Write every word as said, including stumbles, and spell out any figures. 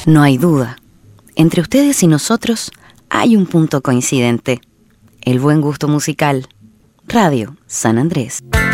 No hay duda, entre ustedes y nosotros hay un punto coincidente: el buen gusto musical. Radio San Andrés.